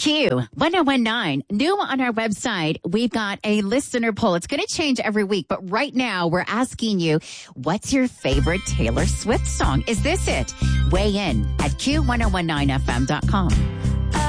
Q1019. New on our website, we've got a listener poll. It's going to change every week, but right now we're asking you, what's your favorite Taylor Swift song? Is this it? Weigh in at Q1019FM.com.